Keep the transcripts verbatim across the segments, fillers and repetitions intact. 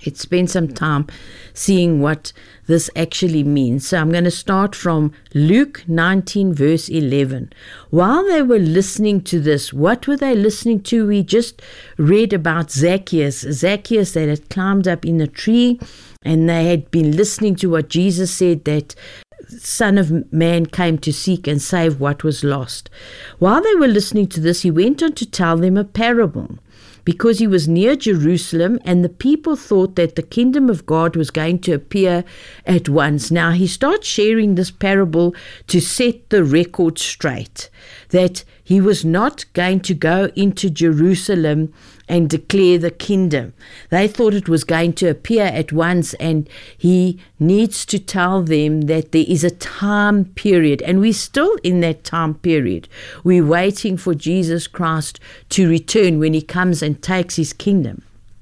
Let's spend some time seeing what this actually means. So I'm going to start from Luke nineteen, verse eleven. While they were listening to this, what were they listening to? We just read about Zacchaeus. Zacchaeus that had climbed up in a tree, and they had been listening to what Jesus said, that Son of Man came to seek and save what was lost. While they were listening to this, he went on to tell them a parable, because he was near Jerusalem and the people thought that the kingdom of God was going to appear at once. Now he starts sharing this parable to set the record straight, that he was not going to go into Jerusalem and declare the kingdom. They thought it was going to appear at once, and he needs to tell them that there is a time period, and we're still in that time period. We're waiting for Jesus Christ to return when he comes and takes his kingdom.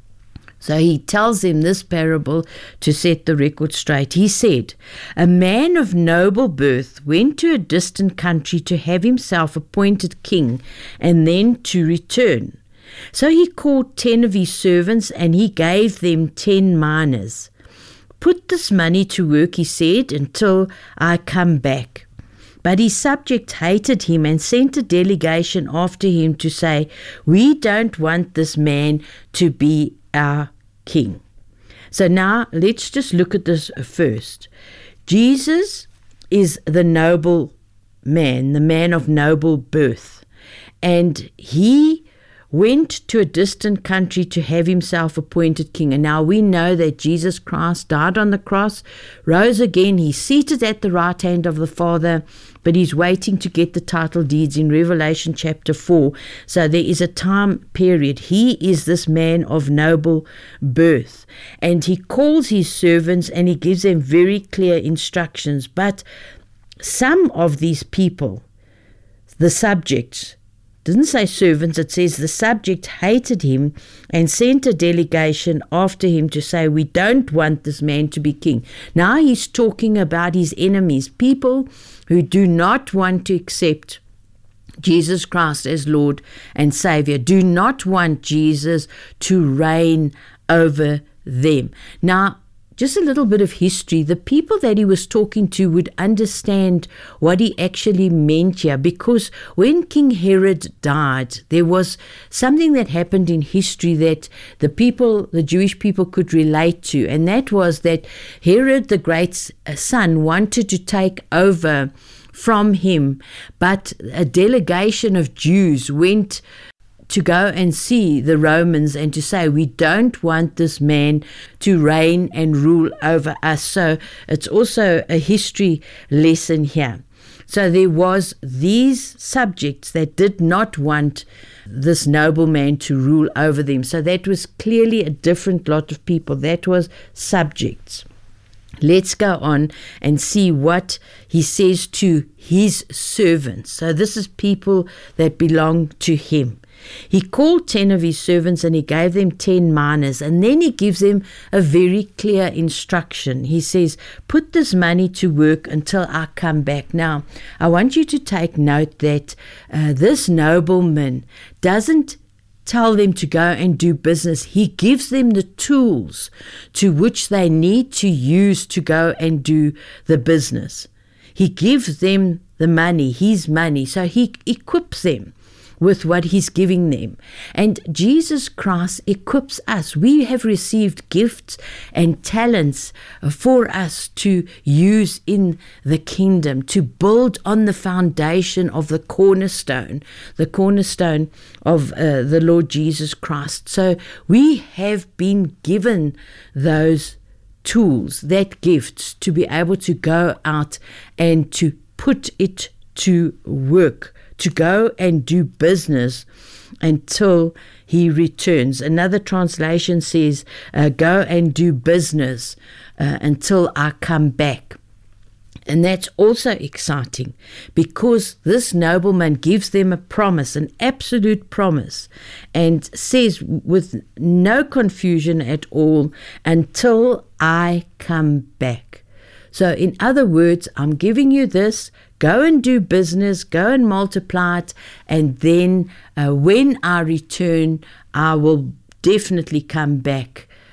So he tells them this parable to set the record straight. He said, "A man of noble birth went to a distant country to have himself appointed king and then to return. So he called ten of his servants and he gave them ten minas. 'Put this money to work,' he said, 'until I come back.' But his subjects hated him and sent a delegation after him to say, 'We don't want this man to be our king.'" So now let's just look at this first. Jesus is the noble man, the man of noble birth, and he went to a distant country to have himself appointed king. And now we know that Jesus Christ died on the cross, rose again, he's seated at the right hand of the Father, but he's waiting to get the title deeds in Revelation chapter four. So there is a time period. He is this man of noble birth, and he calls his servants and he gives them very clear instructions. But some of these people, the subjects, didn't say servants, it says the subject hated him and sent a delegation after him to say, "We don't want this man to be king." Now he's talking about his enemies, people who do not want to accept Jesus Christ as Lord and Savior, do not want Jesus to reign over them. Now, just a little bit of history. The people that he was talking to would understand what he actually meant here, because when King Herod died, there was something that happened in history that the people, the Jewish people, could relate to, and that was that Herod, the great son, wanted to take over from him, but a delegation of Jews went to go and see the Romans and to say, "We don't want this man to reign and rule over us." So it's also a history lesson here. So there was these subjects that did not want this nobleman to rule over them. So that was clearly a different lot of people. That was subjects. Let's go on and see what he says to his servants. So this is people that belong to him. He called ten of his servants and he gave them ten minas, and then he gives them a very clear instruction. He says, "Put this money to work until I come back." Now, I want you to take note that uh, this nobleman doesn't tell them to go and do business. He gives them the tools to which they need to use to go and do the business. He gives them the money, his money, so he equips them with what he's giving them. And Jesus Christ equips us. We have received gifts and talents for us to use in the kingdom, to build on the foundation of the cornerstone, the cornerstone of uh, the Lord Jesus Christ. So we have been given those tools, that gifts, to be able to go out and to put it to work, to go and do business until he returns. Another translation says, uh, go and do business uh, until I come back. And that's also exciting, because this nobleman gives them a promise, an absolute promise, and says with no confusion at all, "Until I come back." So in other words, I'm giving you this, go and do business, go and multiply it, and then uh, when I return, I will definitely come back